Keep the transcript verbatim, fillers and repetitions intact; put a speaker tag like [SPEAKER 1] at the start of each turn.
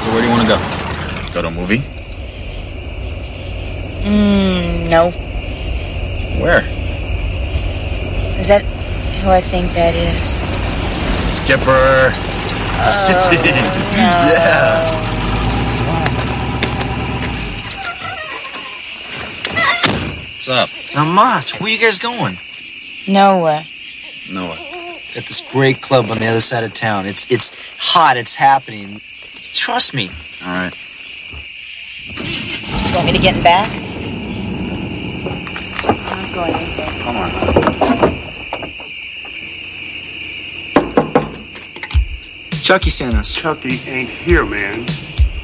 [SPEAKER 1] So where do you want to go? Go to a movie?
[SPEAKER 2] Mm, no.
[SPEAKER 1] Where?
[SPEAKER 2] Is that who I think that is?
[SPEAKER 1] Skipper.
[SPEAKER 2] Oh,
[SPEAKER 1] Skippy.
[SPEAKER 2] No.
[SPEAKER 1] Yeah. What's up?
[SPEAKER 3] Not much. Where you guys going?
[SPEAKER 2] Nowhere.
[SPEAKER 1] Nowhere.
[SPEAKER 3] At this great club on the other side of town. It's it's hot. It's happening. Trust me.
[SPEAKER 1] All right.
[SPEAKER 2] You want me to get back? I'm not going anywhere.
[SPEAKER 1] Come on.
[SPEAKER 3] Chucky sent us.
[SPEAKER 4] Chucky ain't here, man.